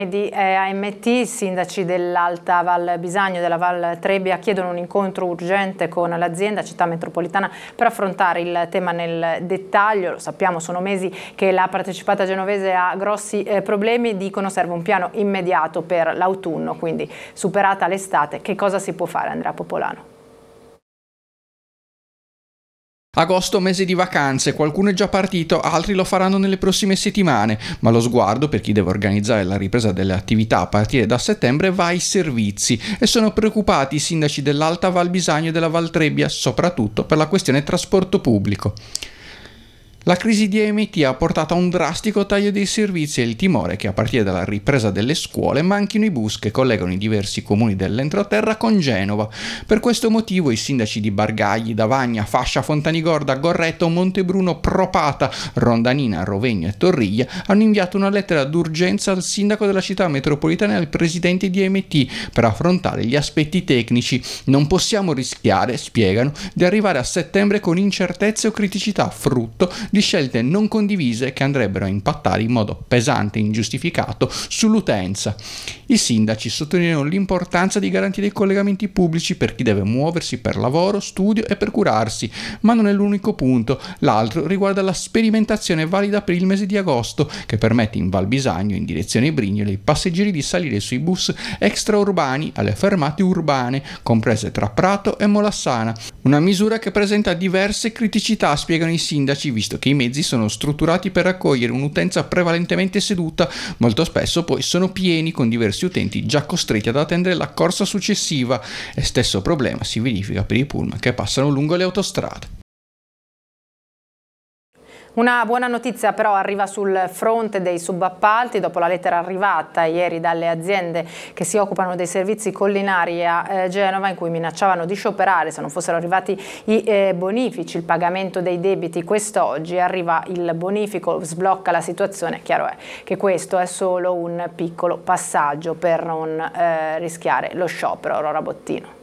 Di AMT, i sindaci dell'Alta Val Bisagno e della Val Trebbia chiedono un incontro urgente con l'azienda città metropolitana per affrontare il tema nel dettaglio. Lo sappiamo, sono mesi che la partecipata genovese ha grossi problemi, dicono serve un piano immediato per l'autunno, quindi superata l'estate che cosa si può fare, Andrea Popolano? Agosto, mese di vacanze, qualcuno è già partito, altri lo faranno nelle prossime settimane, ma lo sguardo per chi deve organizzare la ripresa delle attività a partire da settembre va ai servizi e sono preoccupati i sindaci dell'Alta Val Bisagno e della Val Trebbia, soprattutto per la questione trasporto pubblico. La crisi di AMT ha portato a un drastico taglio dei servizi e il timore che a partire dalla ripresa delle scuole manchino i bus che collegano i diversi comuni dell'entroterra con Genova. Per questo motivo i sindaci di Bargagli, Davagna, Fascia, Fontanigorda, Gorreto, Montebruno, Propata, Rondanina, Rovegno e Torriglia hanno inviato una lettera d'urgenza al sindaco della città metropolitana e al presidente di AMT per affrontare gli aspetti tecnici. Non possiamo rischiare, spiegano, di arrivare a settembre con incertezze o criticità frutto di scelte non condivise che andrebbero a impattare in modo pesante e ingiustificato sull'utenza. I sindaci sottolineano l'importanza di garantire i collegamenti pubblici per chi deve muoversi per lavoro, studio e per curarsi, ma non è l'unico punto. L'altro riguarda la sperimentazione valida per il mese di agosto, che permette in Val Bisagno, in direzione Brignole, ai passeggeri di salire sui bus extraurbani alle fermate urbane, comprese tra Prato e Molassana. Una misura che presenta diverse criticità, spiegano i sindaci, visto che i mezzi sono strutturati per raccogliere un'utenza prevalentemente seduta, molto spesso poi sono pieni con diversi utenti già costretti ad attendere la corsa successiva, e stesso problema si verifica per i pullman che passano lungo le autostrade. Una buona notizia però arriva sul fronte dei subappalti dopo la lettera arrivata ieri dalle aziende che si occupano dei servizi collinari a Genova, in cui minacciavano di scioperare se non fossero arrivati i bonifici, il pagamento dei debiti. Quest'oggi arriva il bonifico, sblocca la situazione. Chiaro è che questo è solo un piccolo passaggio per non rischiare lo sciopero. Aurora Bottino.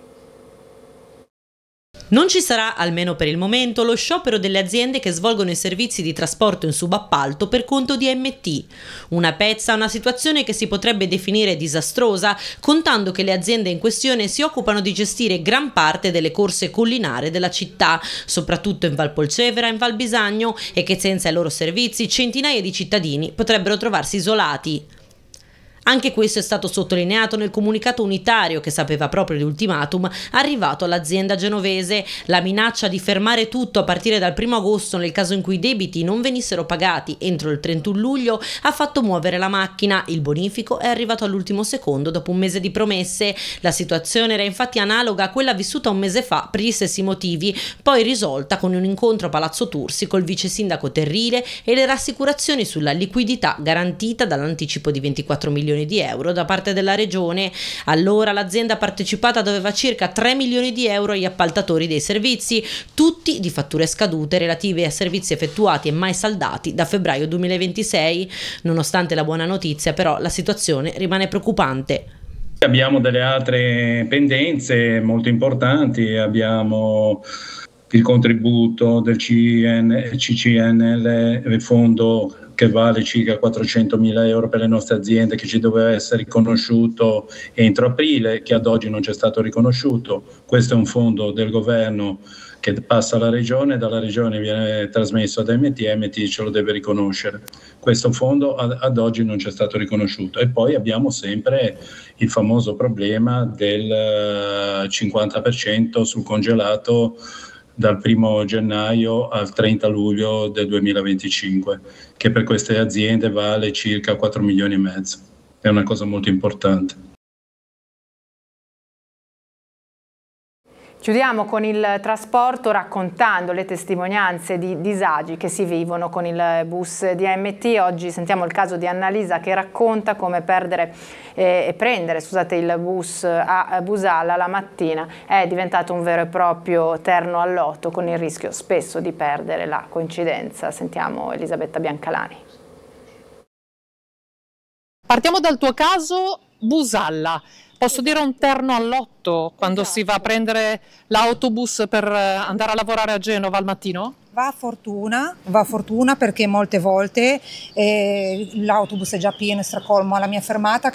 Non ci sarà, almeno per il momento, lo sciopero delle aziende che svolgono i servizi di trasporto in subappalto per conto di AMT. Una situazione che si potrebbe definire disastrosa, contando che le aziende in questione si occupano di gestire gran parte delle corse collinari della città, soprattutto in Val Polcevera e in Val Bisagno, e che senza i loro servizi centinaia di cittadini potrebbero trovarsi isolati. Anche questo è stato sottolineato nel comunicato unitario che sapeva proprio di ultimatum arrivato all'azienda genovese. La minaccia di fermare tutto a partire dal 1 agosto nel caso in cui i debiti non venissero pagati entro il 31 luglio ha fatto muovere la macchina. Il bonifico è arrivato all'ultimo secondo dopo un mese di promesse. La situazione era infatti analoga a quella vissuta un mese fa per gli stessi motivi, poi risolta con un incontro a Palazzo Tursi col vice sindaco Terrile e le rassicurazioni sulla liquidità garantita dall'anticipo di 24 milioni di euro da parte della regione. Allora l'azienda partecipata doveva circa 3 milioni di euro agli appaltatori dei servizi, tutti di fatture scadute relative a servizi effettuati e mai saldati da febbraio 2026. Nonostante la buona notizia, però, la situazione rimane preoccupante. Abbiamo delle altre pendenze molto importanti, abbiamo il contributo del CCNL, il fondo che vale circa 400.000 euro per le nostre aziende, che ci doveva essere riconosciuto entro aprile, che ad oggi non ci è stato riconosciuto. Questo è un fondo del governo che passa alla regione, dalla regione viene trasmesso ad AMT e AMT ce lo deve riconoscere. Questo fondo ad oggi non ci è stato riconosciuto. E poi abbiamo sempre il famoso problema del 50% sul congelato dal 1 gennaio al 30 luglio del 2025, che per queste aziende vale circa 4 milioni e mezzo. È una cosa molto importante. Chiudiamo con il trasporto raccontando le testimonianze di disagi che si vivono con il bus di AMT. Oggi sentiamo il caso di Annalisa che racconta come prendere il bus a Busalla la mattina è diventato un vero e proprio terno al lotto, con il rischio spesso di perdere la coincidenza. Sentiamo Elisabetta Biancalani. Partiamo dal tuo caso, Busalla. Posso dire un terno al lotto quando si va a prendere l'autobus per andare a lavorare a Genova al mattino? Va a fortuna perché molte volte l'autobus è già pieno e stracolmo alla mia fermata,